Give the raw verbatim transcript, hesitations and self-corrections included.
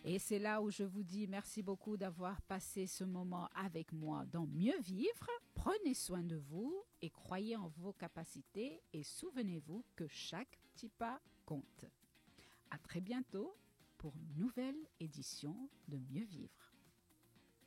Et c'est là où je vous dis merci beaucoup d'avoir passé ce moment avec moi dans Mieux Vivre. Prenez soin de vous et croyez en vos capacités et souvenez-vous que chaque petit pas compte. À très bientôt pour une nouvelle édition de Mieux Vivre.